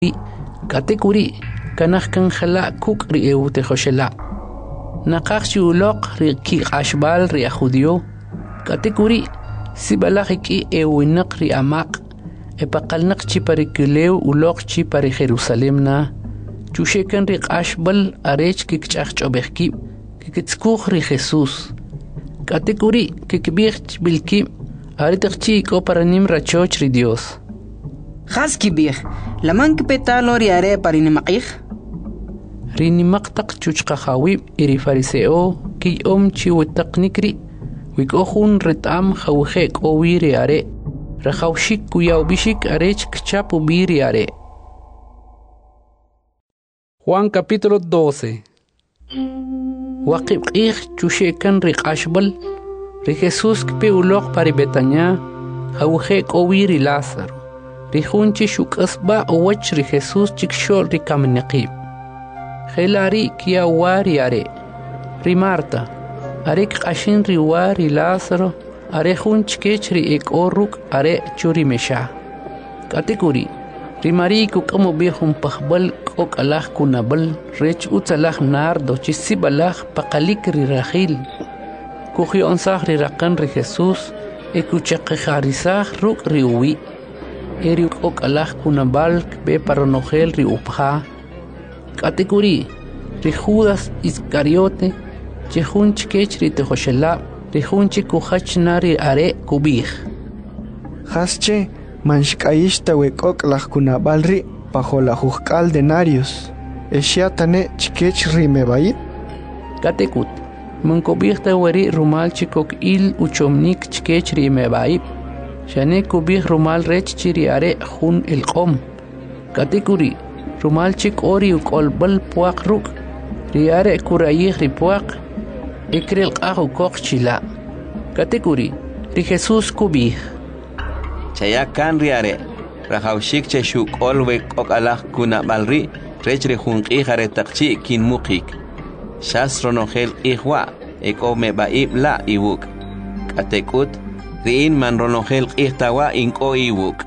katekuri kanaj kan jala kuk ri eute joshela naqaq uloq ri ki ashbal ri judio katekuri sibalaj ki ewinaq ri amaq epaqalnaq chi parikuleu uloq chi pari Jerusalem na chushekan ri ashbal arech ki ch'ach'obejki kikitskuj ri Jesús katekuri kikbij bilki aritaqchi ko paranim rachoch ri Dios Haskibir, la man que petalo riare parinimaqih. Rinimaqtaq chuchqahawi iri fariseo ki chiwitaqnikri wikohun retam hawje kowiri are rahawshik kuyaubishik arech kchapu biri are. Juan capítulo 12. Waqibqih chushekan riqashbal ri Jesús kpe uloq pari Betania hawje kowiri Lázaro. Rijunchi shukasba owach ri Jesús chikshol ri kamnaqib. Gelari kia wari are. Ri Marta. Are qashin ri wari Lázaro. Are junch kech ri ek oruk are churi mesha. Katekuri. Ri mariku kamo bihum pahbal kok alah kunabal rech utsalah nardo chisibalah pakalik ri rajil. Kuhi onsah ri raqan ri Jesús ekuchaqejarizah ruk ri uwi. Eri ok alah kunabal be paronogel ri upha katekuri ri Judas Iscariote chehunch kech ri tejoshela ri hunchi kuhachnari are kubij hasche manshkaishta wekok alah kunabal ri pajola jujkal denarios eshiatane chikech ri mebai katekut mankobijta weri rumal chikok il uchomnik chikech ri mebai Shane kubih rumal rech chiri are jun el qom. Katekuri rumal chik ori ukolbal puak ruk. Riare kurayih ri puak. Ikril qahu kok chila. Katekuri ri Jesús kubih. Chayakan riare. Rahawshik che shuk olwe kok alah kuna balri. Rech ri jun qihare taqchi kin mukik. Shasro nogel ihwa. Eko me baib la iwuk. Katekut. Riin man ronogel ihtawa inko iwuk.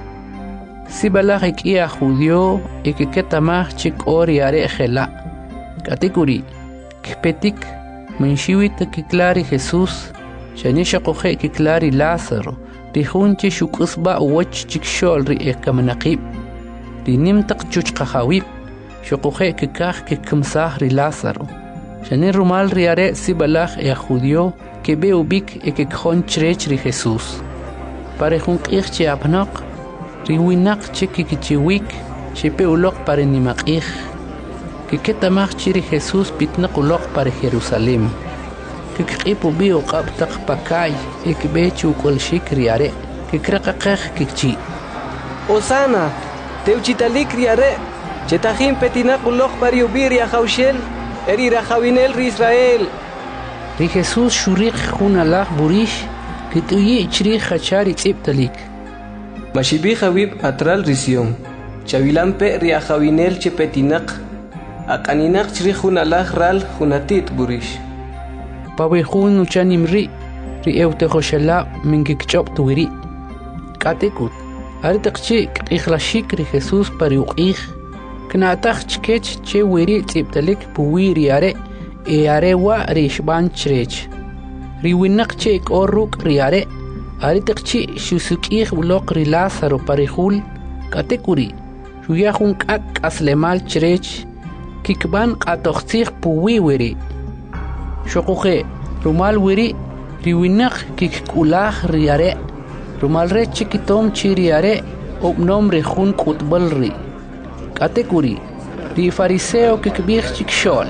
Sibalajik ia judio ikeketamah chik ori are jela. Katekuri kpetik menshiwit kiklari Jesús shanisha koje kiklari Lázaro rihunchi shukusba uwach chikshol ri ekamanaqib rinimtaq chuchqahawib shukoje kikaj kikmsah ri Lázaro shani rumal ri are sibalaj ia judio que veo bik e que contrech ri Jesús. Pare junk che apnaq, riwinak che kikichiwik, che peulok pare nimaqih, que ketamach chiri Jesús pitnaq ulok pare Jerusalem. Que kipu bio qabtaq pakay, e que bechu kolshik riare, que krakaqaj kikchi. Osana, teuchitalik riare, chetajin petinaq ulok pare ubiri a Jaushel, eri rajawinel ri Israel. Ri Jesús shurik junalah burish kituyi chri khachari tsiptalik. Mashibi Habib atral risión. Chavilampe riajawinel chepetinak. Akaninak chri junalah ral junatit burish. Pawejun uchanimri ri eutejoshala minkikchop tuwiri. Katekut. Artaqchi ikhlashik ri Jesús pariuqih. Knaataq chkech che wiri tsiptalik puwiri are. Arewa rishban chrech. Riwinak chek oruk riare. Aritakchi shusukih ulok ri Lázaro parihul. Katekuri. Shuyahun kak aslemal chrech. Kikban katoxtih puwiwiri. Shokuje. Rumal wiri. Riwinak kikulah riare. Rumal re chikitom chiriare. Obnom rihun kutbalri. Katekuri. Ri fariseo kikbih chikshol.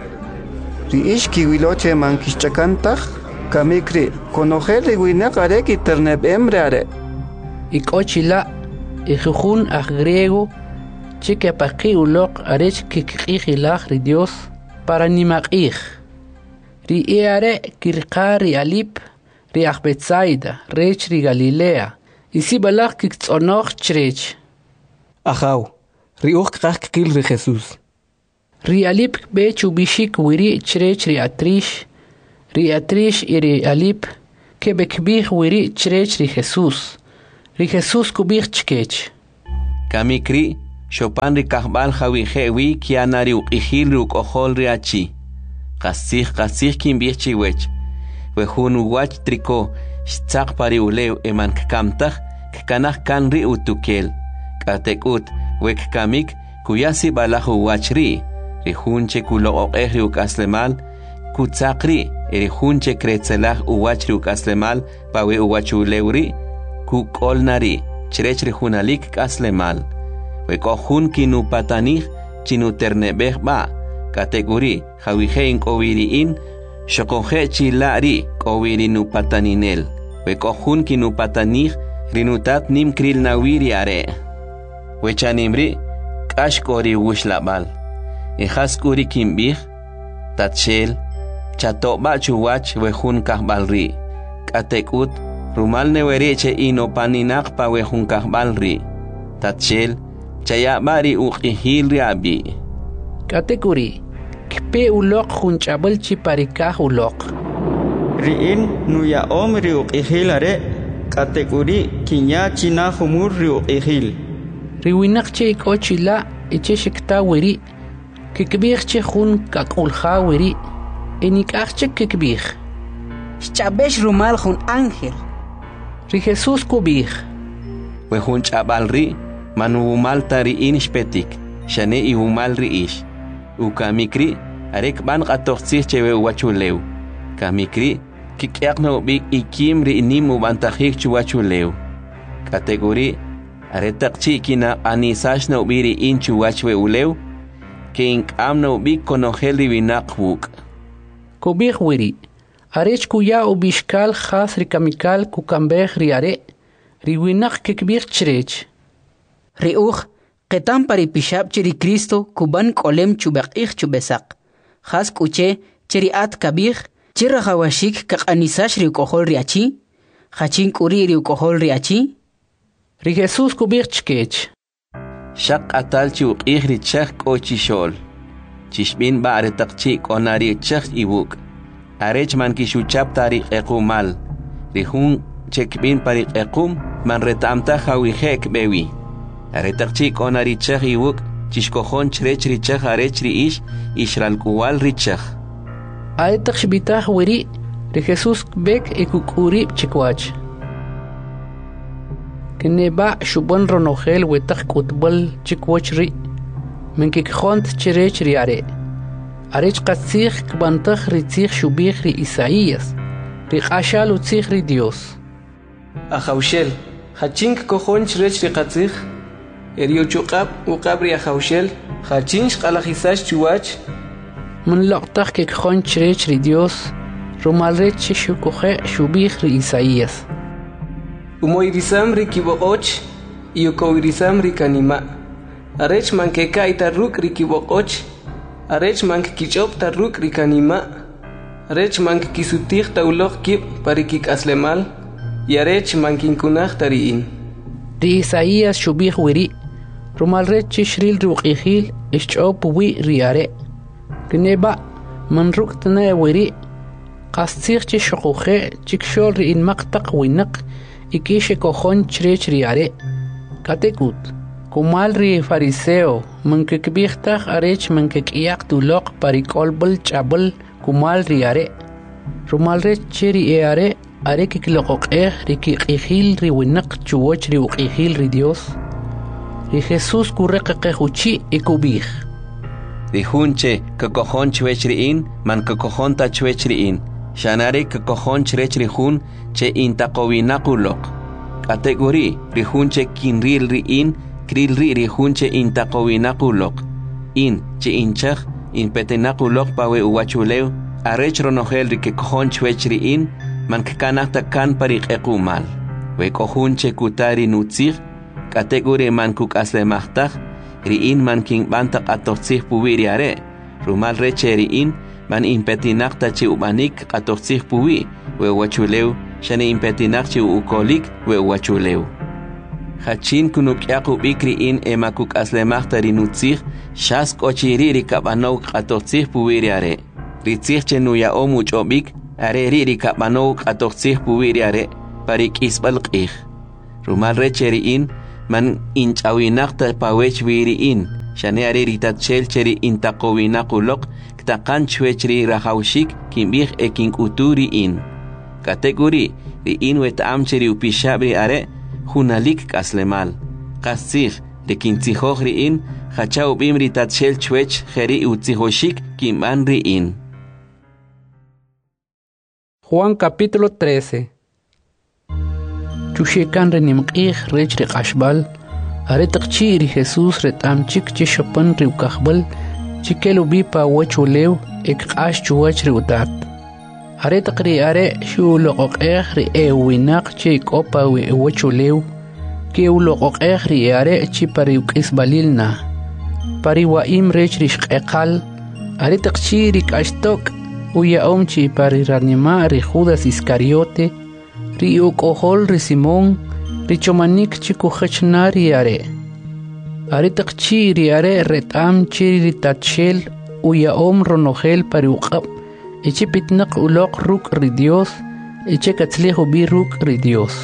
Riishki wiloche mankishchakantaj kamikri konojel riwinak are kiterneb emre are ikochila ijujun aj griego chikapaqi ulok arech kikijilaj ri Dios para nimaqij ri are kirqari alip ri aj Betsaida rech ri Galilea isibalaj kiktzonoj chrech Ajaw riuj qaq kil ri Jesús Rialip bechu bishik wiri chrech riatrish iri alip que bekbih wiri chrech ri Jesús kubih chkech Kamikri Chopan ri kahbal jawi jewi kianari uqihil ri uqohol ri achi. Qasih kimbich wech. Wehun uwach triko shtzaq pari uleu eman kkamtaj kkanaj kan ri utukel. Katekut wek kamik kuyasi balaj uwach ri. Rihunche kuloqoqej ri ukaslemal kutzaqri rihunche kretzelaj uwach ri ukaslemal pawe uwach uleu ri kukolnari chrech rihunalik kaslemal. Wekohun kinu patanij chinu ternebej ba kategori jawijein kowiriin shokonje chilari kowirinu pataninel. Wekohun kinu patanij rinutat nim kril nawiri are. Wechanimri kashkori wushlabal. Ejaskuri kimbij tatshel chatoba chuwach wejun kahbalri. Katekut rumal newereche inopaninaq pa wejun kahbalri. Tatshel chayabari uqihil riabi. Katekuri kpe ulok junchabal chiparikaj ulok. Riin nuya om ri uqihil are. Katekuri kinya china humur ri uqihil. Riwinak che ikochila eche shekta wiri. Kikbih che jun kakulja wiri. Enikaj che kikbih. Chabesh rumal jun ángel. Ri Jesús kubih. Wejun chabalri manu maltari inishpetik. Shane ihumalri ish. Ukamikri arek ban qatoqsih chewe wachuleu. Kamikri kikyaqno big ikim ri nimu bantajik chuwachuleu. Kategori aretaqchi kina anisash no biri inchu wachwe uleu. King amno big konogel divinaqwuk. Kubih wiri. Arech kuya ubishkal khas rikamikal kukambeh riare. Riwinak kikbih chrech. Riuj qetan pari pishab cheri Cristo kuban kolem chubaqih chubesak. Khas kuche cheri at kabih chira hawashik kaqanisash ri kohol riachi. Khachin kuri ri kohol riachi. Ri Jesús kubih chkech. Shaq atalchi uqihri chak kochishol. Chishbin ba aretaqchi konari chak ibuk. Arech man kishuchap tariq ekumal. Rihun chekbin pariq ekum man retamta hawihek bewi. Aretaqchi konari chak ibuk chishkojon chrech richak arech ri ishral kuwal richak. Aetaq shbitah wiri. Ri Jesús bek ekukuri chikwach. Kineba shubon ronogel wetak kutbal chikwachri. Menkikjont chrech riare. Arech qatzich kbantaj ritzich shubih ri Isaías. Ri qashal utzich ri Dios. Ajaushel, hachink kojon chrech ri qatzich. Eriochuqab uqab ri ajaushel, hachinch qalajisash chuwach. Mun loqtaj kikjon chrech ri Dios. Rumalrech shukoje shubih ri Isaías. Umoirisam ri kiboqoch, iukoirisam ri kanima. Arech mankeka itarruk ri kiboqoch. Arech mank kichop tarruk ri kanima. Arech mank kisutih taulok kip parikik aslemal. Y arech mankinkunaj tariin. Ri Isaías shubih wiri. Rumalrech shril ruqihil ischop wi riare. Kineba manruk tana wiri. Qastzich chishukuje chikshol ri in maqtaq winak. Ikishe kojon chrech riare. Katekut. Kumal ri fariseo. Mankikbihtaj arech mankikiyak tulok parikolbal chabal kumal riare. Rumalrech cheri eare. Are kikloqoqeh ri kikihil ri winak chuwoch ri uqihil ri Dios. Ri Jesús kurreqequchi ikubih. Rihunche kakojon chwech riin man kakojon ta chwech riin. Shanare kakojon chrech rihun che intaqowinakulok. Kategori rihunche kinril riin kril ri rihunche intaqowinakulok. In che inchaj impetenakulok pawe uwachuleu. Arech ronogel ri kakojon chwech riin man kakanata kan pariq ekumal. Wekohunche kutari nutzig. Kategori man kukaslemahtaj. Riin man king bantak atotzig puwiriare. Rumal reche riin man impetinakta chi ubanik atotzig puwi. We wachuleu shane impetinak chi ukolik we wachuleu. Hachin kunukyaqu bikriin emakuk aslemahta rinutzig. Shas kochiriri kabanok atotzig puwiriare. Ritzig che nuya omuch obik. Are riri kabanok atotzig puwiriare. Parik isbal qih. Rumal reche riin man inchawinaqta pawech wiriin shane are ritatchel cheri intaqowinaquloq ktaqan chwechri rahawshik kimbih ekinkuturi in kategori riin wetam cheri upishabri are hunalik kaslemal qasih de kintzihoj riin hachau bim ritatchel chwech jeri utzihoshik kimban riin. Juan capítulo 13. Chushekan renimqih rech riqashbal are taqchi ri Jesus retam chik chishapan riukahbal chikelu bipa wachulew ekqash chuwach riutat are taqri are shu loqoqeh ri ewinaq chik opa we wachulew ke uloqoqeh ri are chipari ukisbalilna pari waim rech rishqeqal are taqchi ri kashtok uya omchi pari ranima ri Judas Iscariote ri ukohol ri Simón ri chomanik chiku khachnari are taqchi ri are retam chiri ri tatshel uya om ronogel pari uqab eche pitnaq uloq ruk ri Dios eche katzlejo bi ruk ri Dios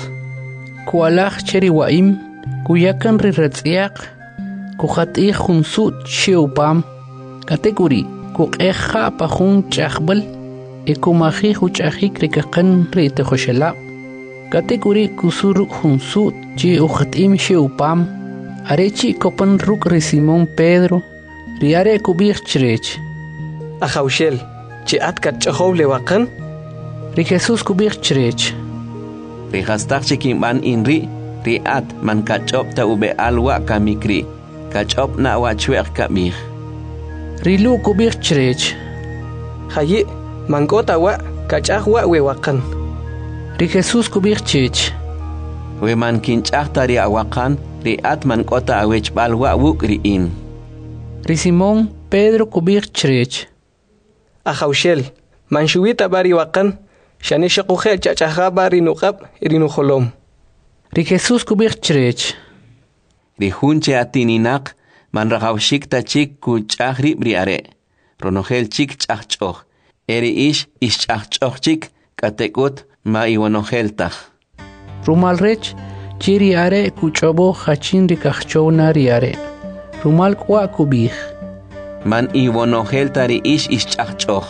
kualaj cheri waim kuyakan ri ratziaq kuhatih hunsut sheupam kategori kuqeja pajun chaqbal ekumaji huchajik rikaqan ri tejoshela kategori kusuru hunsut chi uhatim sheupam arechi kopan ruk ri Simón Pedro ri are kubich chrech Ajaushel chi atkat chahow lewaqan ri Jesus kubich chrech ri hastaq chikimban inri ri at man kachopta ube alwa kamikri kachop na wa chweq kamih ri lu kubich chrech hayi mankota wa kachahwa wewaqan ri Jesus kubich chech we man kinchaqta ri awaqan ri at man kota awech balwa wuk ri in ri Simón Pedro kubich chrech Ajaushel man shuwita bari waqan shane shaqoje chachaha bari nuqab irinu kholom ri Jesus kubich chrech ri hunche atininaq man rahawshikta chik kuchahri briare ronogel chik chachchoh eri ish chachchoh katekut ma iwonogeltah rumal rech chiri are kuchobo hachin ri kachchowna ri are rumal kwa kubich man iwonogelta ri ish chachchoh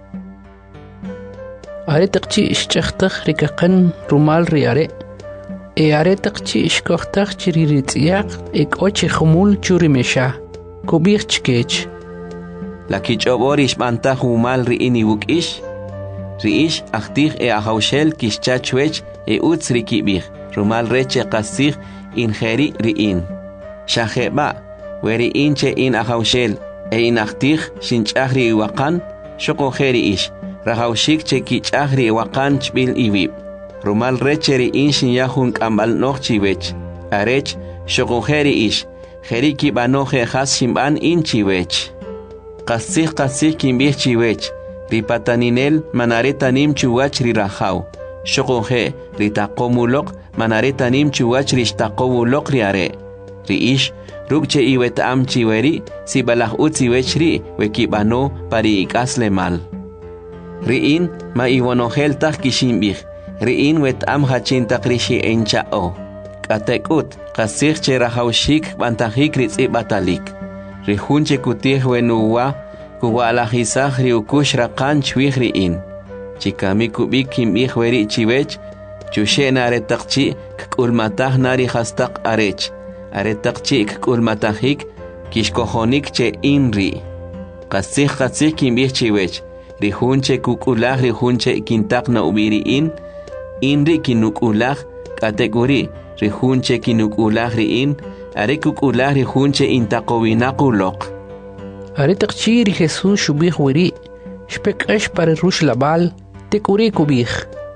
are taqchi chachtakh ri kaqan rumal ri are are taqchi ishkohtakh chiri ri tsiaq ochi khumul churi mesha kubich chkech la kichoborish bantah umal ri ini wukish riish achtih ahaushel kishchachwech utz rikibih rumal reche qasih injeri riin shaheba weri inche in ahaushel in achtih shinchahri waqan shoqojeri ish rahaushik che kichahri waqan chbil iwib rumal reche riin shinyahun kambal nochchiwech arech shoqojeri ish jeri kibanoje has shimban inchiwech qasih kimbih chiwech ripataninel manaretanim chuwach rirajaw shoqoje ritaqomuloq manaretanim chuwach rishtaqowuloq riare riish rukche iwet amchiweri sibalaj utziwechri wekibano pari ikaslemal riin ma iwonojeltaj kishimbij riin wet am hachintaqrishi enchao katekut qasih che rahawshik bantajik ritz'ibatalik rihunche kutih wenuwa kuwalajisaj riukush raqan chwij riin chikami kubik kimbij weri chiwech chushena aretaqchi k'ulmataj nari hastaq arech aretaqchi k'ulmatajik kishkojonik che inri qasih kimbij chiwech rihunche kuk'ulaj rihunche kintaq na ubiriin inri kinuk'ulaj kategori rihunche kinuk'ulaj riin are kuk'ulaj rihunche intaqowinaquloq are taqchi ri Jesus shubij weri shpek'esh pari rush labal tekuri kubij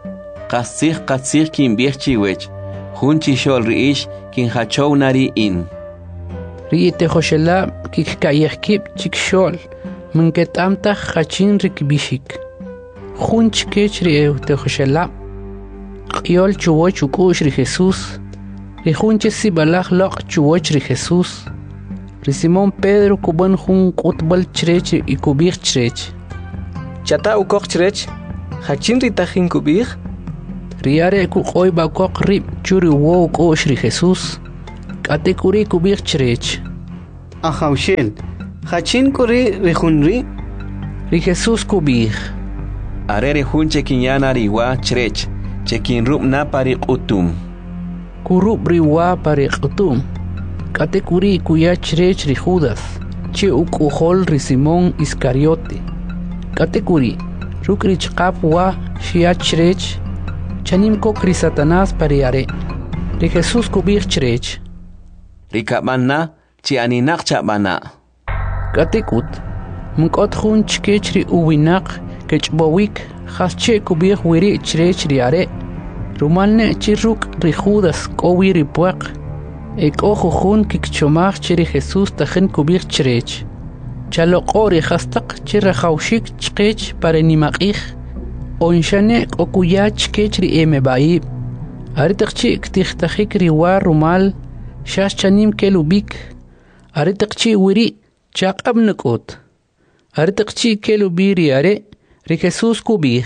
qasih kimbij chiwech junchi shol riish kinhachow nari in ri tejoshela kikkayejkib chikshol minketamtaj hachin rikbishik junch kech ri tejoshela qyol chuwoch ukush ri Jesus ri junche sibalaj loq chuwoch ri Jesus ri Simón Pedro kuban jun qutbal chrech y kubij chrech chata ukoq chrech hachin ritajin kubij riare ku qoy ba koq rib churi wo kosh ri Jesus Katekuri kubik chrech. Ajaushel. Hachin kuri rihunri. Ri Jesús kubik. Arere hunche kinyana riwa chrech. Chekin rup na pari utum. Kurup riwa pari utum. Katekuri kuya chrech ri Judas. Che ukujol ri Simón Iscariote. Katekuri. Rukri chqap wa shia chrech. Chanim kokri Satanás pariare. Ri Jesús kubik chrech. Ri kabana chi aninak chabana. Katekut. Mkot hun chkech ri uwinak kechbowik. Hasche kubik wiri chrech ri are. Rumalne chiruk ri Judas kowi ri puak. Ek ojo hun kikchomach chiri Jesús tajen kubik chrech. Chalokori hastak chira haushik chkech pare nimakich. Onshane okuya chkech ri emebaib. Aritakchi ktihtajik ri war rumal. Shash chanim kelubik. Aritakchi wiri chak abnukot. Aritakchi kelubiri are. Ri Jesús kubik.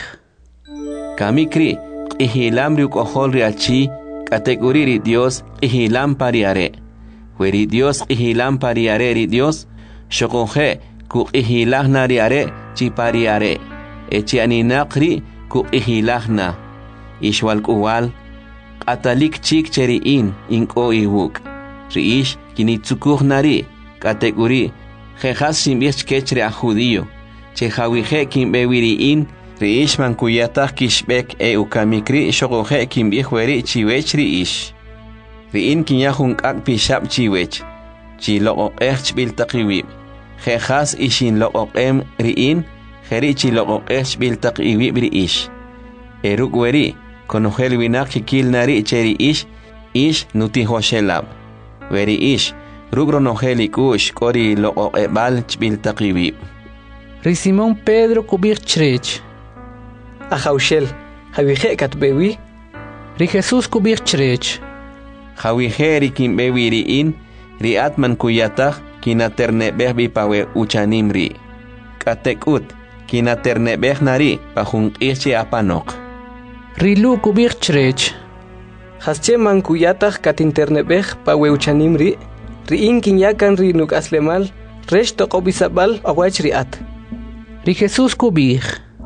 Kamikri ihilam ri ukojol ri achi. Kategori ri Dios ihilam pariare. Weri Dios ihilam pariare ri Dios. Shokonje ku ihilahna ri are chi pariare. Echi aninakri ku ihilahna. Ishwal kuwal. Atalik chik cheri inko iwuk. Riish kinitsukuhnari. Kategori. Jejas simbich kechre a judío. Che hawije kimbewiri riish man kuyatah kishbek ukamikri shogoje kimbihueri chiwech riish. Riin kinyahun ak pishab chiwech. Chi loqoqech biltaqiwib. Jejas ishin loqoqem riin. Jeri chi loqoqech biltaqiwib riish. Eruk weri. Konojel winak kikil nari cheri ish nutihoshelab. Weri ish. Rugro nojeli kush kori loqoqebal chbiltaqiwib. Ri Simón Pedro kubik chrech. Ajaushel. Javije katbewi. Ri Jesús kubik chrech. Javije ri kimbewi riin. Ri atman kuyatah kinaternebeh bipawe uchanimri. Katekut kinaternebeh nari pahung ichi apanok. Rilu kubik chrech. Hasche man kuyatah katinternebeh pawe uchanimri. Riin kinyakan ri nuk aslemal. Resh toqobisabal awach riat. Ri Jesús kubik.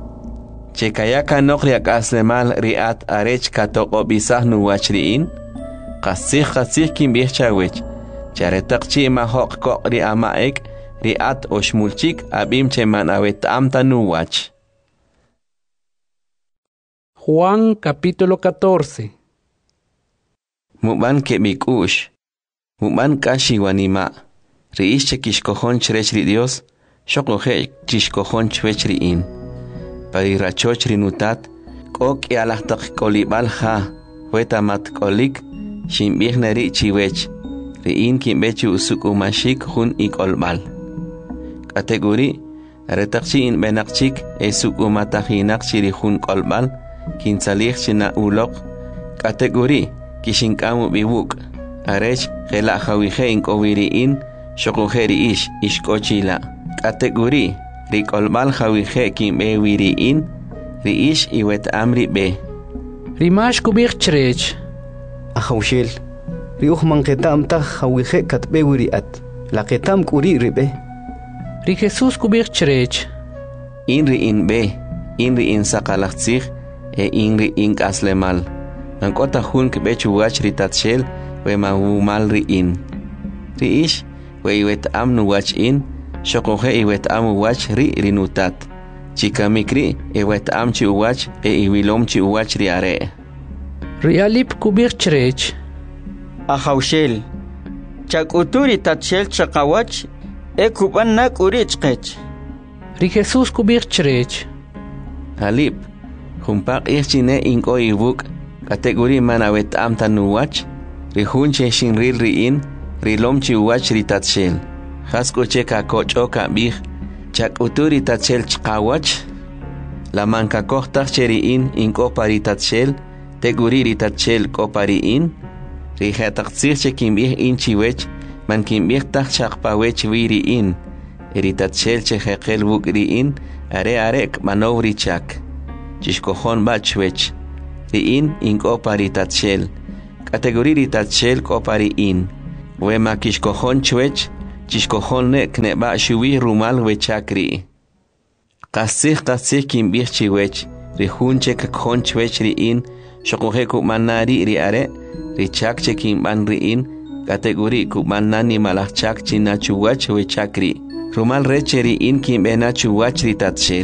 Chekayaka nokriak aslemal riat arech katoqobisah nuwach riin. Qasih kimbih chawech. Charetaqchi mahok kok ri amaek. Riat oshmulchik abim cheman awet amta nuwach. Juan capítulo 14. Muban kebikush. Muban kashi wanima. Riish chekishkojon chrech ri Dios. Shokoje chishkojon chwech riin. Parirachoch rinutat. Kok yalahtak kolibal ha. Wetamat kolik. Shimbih nari chiwech. Riin kimbechu usukumashik hun ikolbal. Kategori. Retakchi in benakchik. Esukumatahinak chiri hun kolbal. Kinsalih china ulok. Kategori. Kishinkamu biwuk. Arech gela hawije inkowiriin. Shokojeri ishkochila. Kategori. Rikolbal hawije kimbewiriin. Riish iwet amri be. Rimash kubik chrech. Ajaushel. Riuh manketam tah hawije katbewiriat. La ketam kuri ribe. Ri Jesús kubik chrech. Inri in be. Inri in sakalachtzig. Inri in kaslemal. Nankota hun kebechu wach ritatshel. We mahumal riin. Riish. We iwet am nuwach in. Shokoje iwet am uwach rinutat. Chikamikri iwet am chi uwach iwilom chi uwach riare. Rialip kubik chrech. Ajaushel. Chakuturi tatshel chakawach. Kuban nak urichkech. Ri Jesús kubik chrech. Halip. Humpak ichine inko iwuk. Kategori manawet am tanuwach. Rihunche shinril riin. Rilom chi uwach ritatshel. Haskoche kakocho kabih. Chakuturi tatshel chkawach. La manka kohtach cheriin inko paritatshel. Teguri ritatshel kopariin. Rihatachsirche kimbih inchiwech. Man kimbih tach chakpawech viriin. Ritatshel chehekel bukriin. Are manowri chak. Chishkojon bachwech. Riin inko paritatshel. Kategori ritatshel kopariin. wema kishkojon chwech chishkojon ne kneba shuwi rumal wechakri qasih kimbih chiwech rihunche kakjon chwech riin shokuhe kumanari riare richakche kimban riin kategori kumanani malachak chinachuwach wechakri rumal reche riin kimbena chuwach ritatshel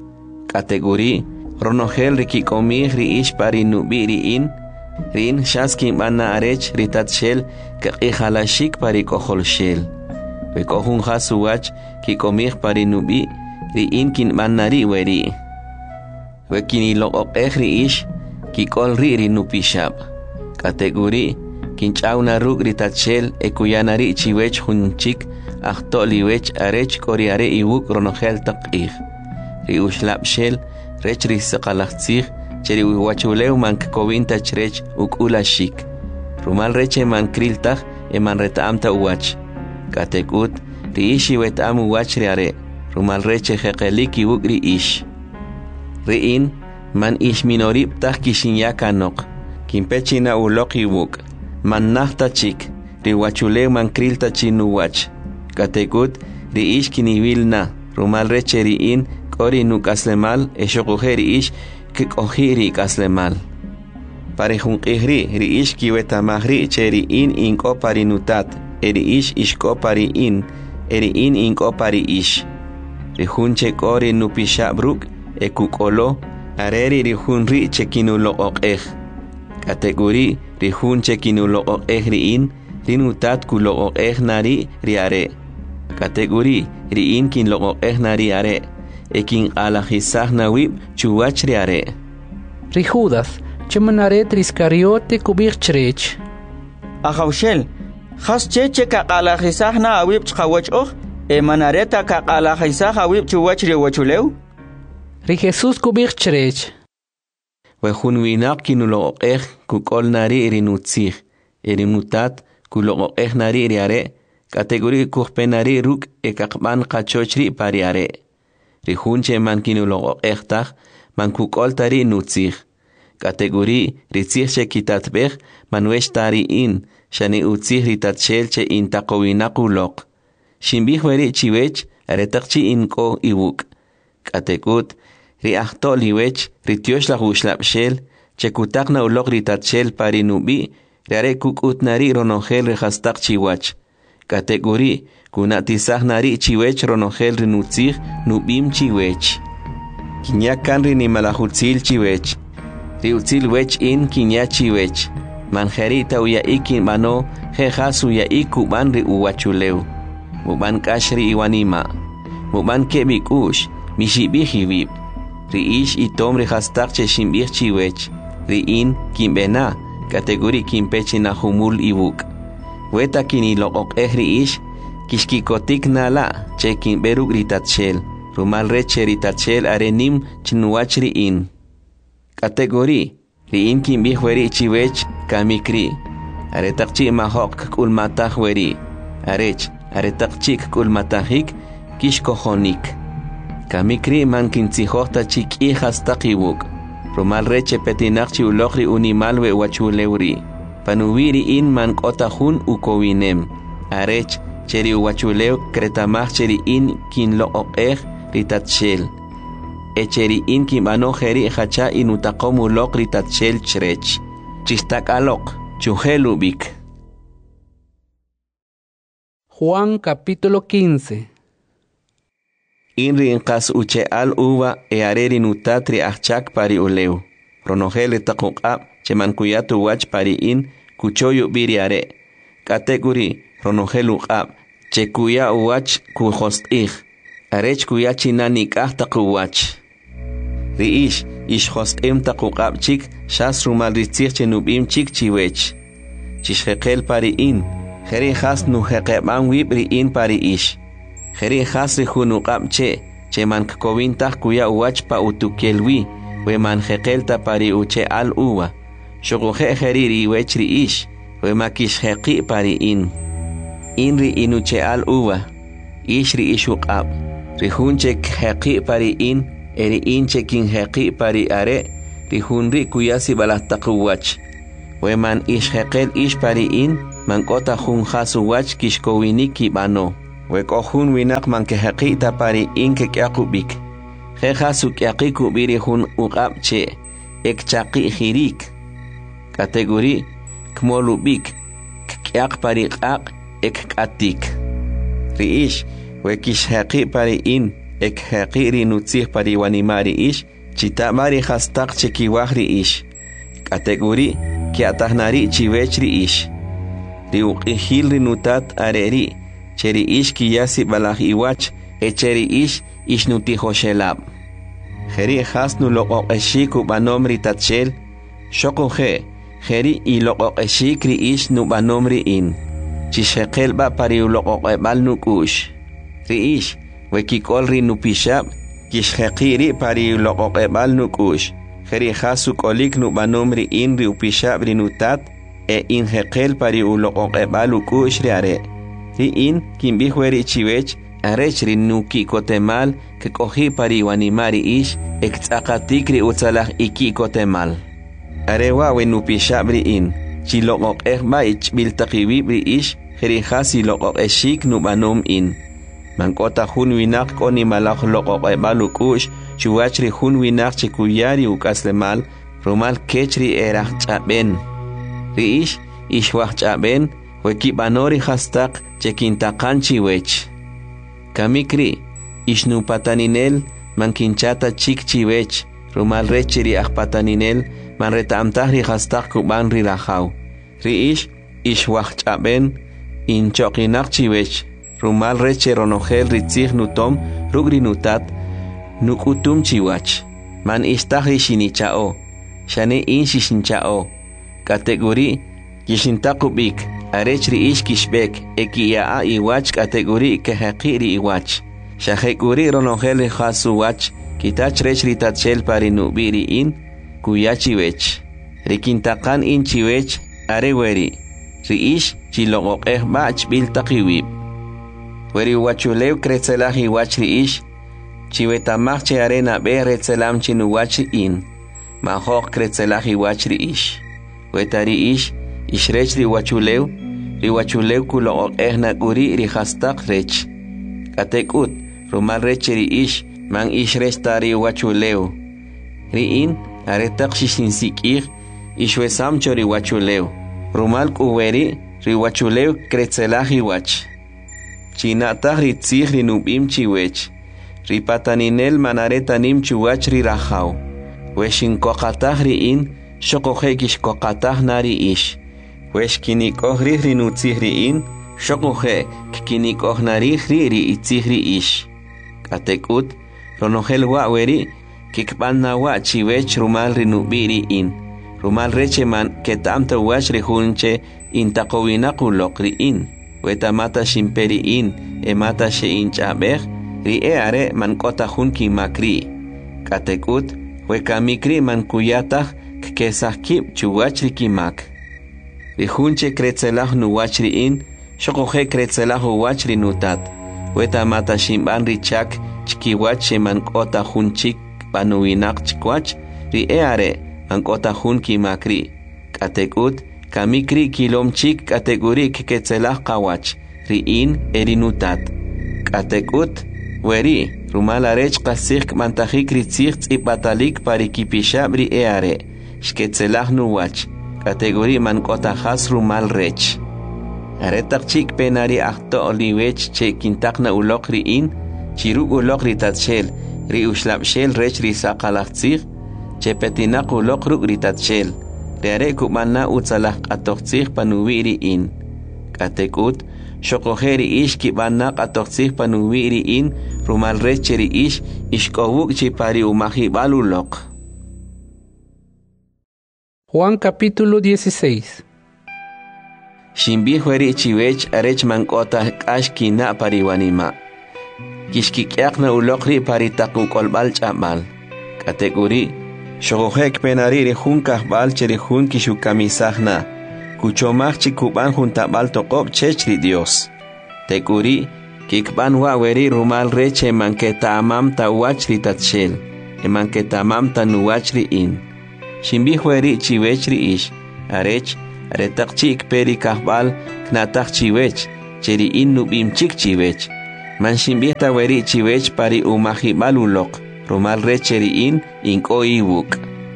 kategori ronogel rikikomih riish pari nubi riin rin shaskin bana arech ritatshel kaqihalashik pari koholshel wekohun hasuwach kikomih pari nubi riin kin banari weri wekini loqoqeh riish kikol ri nupishab kategori kinchauna rug ritatshel ekuyanari chiwech hunchik ahtoliwech arech koriare iwuk ronogel taqih riushlabshel rech risaqalaqtzih cheri wachuleu mankkovin tachrech ukulashik rumal reche mankriltaj eman retamta uwach katekut riishi wetam uwach riare rumal reche jeqeliki ukri ish riin man ish minorib taj kishinyakanoq kimpechina uloqi wuk man nahta chik riwachuleu mankrilta chinuwach katekut riish kinivilna rumal reche riin kori nukaslemal eshoqujeri ish kikohiri kaslemal parejun qihri riish kiwetamahri cheri inko parinutat eriish ishko pariin eriin inko pari ish rihunche kori nupishabruk ekukolo areri rihunri chekinuloqoqej kategori rihunche kinuloqoqej riin rinutat kuloqoqej nari riare kategori riin kinloqoqej nari are ekin alajisaj nawib chuwach riare Rijudas chemanaret riscariote kubich chrech Ajawshel khas cheche ka alajisaj na awib chawach emanareta ka alajisaj awib chuwach riwachuleu Ri Jesús kubich chrech wejun winaq kinuloqoqej kukol nari rinutzij erinutat kuloqoqej nari riare kategori kujpenari ruk ekaqban qachochri pariare rihunche man kinuloqoqejtaj man kukol tari nutzij kategori ritzijche kitatbej man wesh tari in shani utzij ritatshel intaqowinaquloq shimbij weri chiwech aretaqchi inko iwuk katekut riahtoliwech ritioshla ushlabshel chekutaqna uloq ritatshel pari nubi riare kukutnari ronogel rehastaq chiwach kategori kunatisaj nari chiwech ronogel rinutzij nubim chiwech kinyakan rinimalajutzil chiwech riutzil wech in kinya chiwech manjerita uyaikin mano jejas uyaikuban ri uwachuleu muban kashri iwanima muban kebikush mishibihibib riish itom rihastaq cheshimbih chiwech riin kimbena kategori kimpechina humul iwuk weta kiniloqoqej riish kishkikotik nala chekin beruk ritatshel rumal reche ritatshel arenim chinuwach riin kategori riin kimbij weri chiwech kamikri aretaqchi mahoq kulmataj weri arech aretaqchi kulmatajik kishkojonik kamikri man kintzijojta chik'ij hastaq iwuk rumal reche petinaqchi uloqri unimal we wachulewri panuwi riin man k'otajun ukowinem arech cheri uwachulew kretamaj cheri in kinloqoqej ritatshel echeri in kinb'anoj jeri jacha inutaqom uloq ritatshel chrech chistak'aloq chujelubik Juan capítulo 15 Inri inqas uche al uva areri nutat riachchak pari uleu ronogel taquqab chemankuyatu wach pari in kuchoyu biriare kategori ronogel uqab chekuya uwach kujostij arech kuya chinani k'aj riish ishjostem taquqab chik shas rumal ritzij chenubim chik chiwech chishjeqel pari in jeri jas nujeqeban wib riin pari ish jeri jas rijunuqab chemankkowin taj kuya uwach pa utukelwi weman jeqelta pari uche al uwa shoguje jeri riwech riish wemakishjeqi pari in riin uche al uwa ish riish uqab rihunche jeqi pari in eriin chekin jeqi pari are rihunri kuyasi balahtaquwach weman ishjeqel ish pari in mankota hun hasu wach kishkowiniki bano. Wekohun winak mankehaqita pari inke kyakubik. He hasu kyakikubiri hun uqapche ekchaqi hirik. Kategori kmolubik kyak pari qaq ekkatik. Riish wekish haqi pari in ek haqi rinutzih pari wanimari ish chitamari hastaq chekiwahri ish. Kategori kiatahnari chiwechri ish. Riuqihil rinutat areri cheri ish kiyasi balah iwach echeri ish ishnutihoshelab. Jeri hasnu loqoqeshiku banomri tatshel shokuhe jeri y loqoqeshikri ish nu banomri in. Chishekel ba pari loqoqebal nukush. Ri ish wekikol ri nupishab kishheqiri pari loqoqebal nukush. Jeri hasu kolik nu banomri in ri upishab ri nutat e in hekel pari uloqoqebal ukush ri are. Ri in kimbihueri chiwech arech ri nuki kotemal que cogi pari wanimari ish ektzakatikri utsalah iki kotemal. Arewa wenupishab ri in chiloqoqeh ba ich biltaqiwib ri ish jeri hasi loqoqeshik nu banom in. Mankota hun winak koni malak loqoqebal ukush chuwachri hun winak chikuyari ukaslemal rumal kechri erah chaben. Ri ish ishwah chaben weki banori hastaq chekintakan chiwech. Kamikri ishnu pataninel mankinchata chik chiwech rumal rechiri pataninel manreta amtahri hastaq kuban ri rahaw. Ri ish ishwah chaben inchoqinak chiwech rumal reche ronogel ritzig nutom rugri nutat nukutum chiwach. Man istahri shinichao shane in shishinchao. Kategori kishintakubik arechri ish kishbek ekiyaa iwach kategori kehaqiri iwach. Shahekuri ronogel hasu wach kitach rechri tatshel pari nubiri in kuyachiwech. Rikintakan in chiwech areweri. Ri ish chiloqoqeh bach biltaqiwib. Weri wachulew kretzelah iwach ri ish chiwetamach che arena be retzelam chinuwach in. Mahok kretzelah iwach ri ish. Wetari ish ishrech ri wachulew kuloqoqeh naguri ri hastaq rech. Katekut rumal rech ri ish man ishrech tari wachulew. Ri in aretaq shishinsikih ishwesam chori wachulew. Rumal kuweri ri wachulew kretzelah iwach. Chinataq ri tzig ri nubim chiwech. Ri pataninel manaretanim chuwach ri rahaw. Weshinkoqataq ri in shokohe kishkoqataq nari ish. Weshkinikoh ri nutzig ri in shokohe kkinikoh nari ri itzig ri ish. Katekut ronogel waweri kikbanna wa chiwech rumal ri nubiri in. Rumal reche man ketamta wach ri hunche intaqowinaquloq ri in. Wetamata shimperi in emata she inchabeh ri are man kota hun kimakri. Katekut wekamikri man kuyataq kesahkib chuwach ri kimak. Ri hunche kretzelah nuwach ri in shokohe kretzelah uwach ri nutat. Wetamata shimban ri chak chkiwach she man kota hun chik banuwinak chikwach ri are man kota hun kimakri. Katekut kamikri kilom chik kategori keketzelah qawach ri in erinutat. Katekut weri rumal arech qasik mantajik ritzig tzipatalik parikipishab ri are shketzelah nuwach kategori mankota has rumal rech. Aretaq chik penari ahto oliwech che kintakna ulok ri in chiruk ulok ri tatshel ri ushlabshel rech ri saqalaqtzig che petinak ulok ruk ri tatshel. Reare kumanna utsalah qatoqtzig panuwiri in. Katekut shokoheri ish kibanna qatoqtzig panuwiri in rumal recheri ish ishkowuk chipari umahibalulok. Juan capítulo 16. Shimbihueri chiwech arech mankota kashkina pariwanima. Kishkikyakna ulokri paritakukolbal chamal. Kategori shogohek penariri hun kahbal cheri hun kishukamisahna. Kuchomach chikuban hun tabal toqob chechri Dios. Tekuri kikban waweri rumal reche manketa amam tawachri tatshel. Manketa amam tanuwachri in. Shimbihueri chiwechri ish. Arech aretak chik peri kahbal knatak chiwech cheri in nubim chik chiwech man shimbihta weri chiwech pari umahibal ulok rumal re cheri in inko iwuk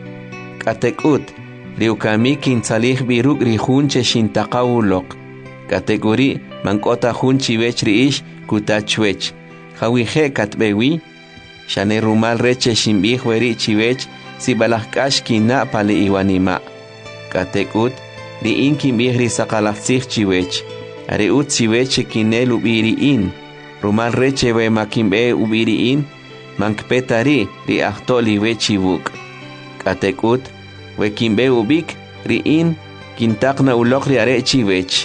katekut riukami kinsalih biruk rihun che shintaka ulok kategori mankota hun chiwech riish kutachwech Hawihe katbewi shane rumal reche shimbih weri chiwech si balahkash kina pale iwanima katekut li in kimbih ri sakalafsih chiwech are ut chiwech kine lubiri in rumal reche we makimbe ubiri in mankpetari ri ahtoli we chivuk katekut we kimbe ubik ri in kintakna ulok ri are chiwech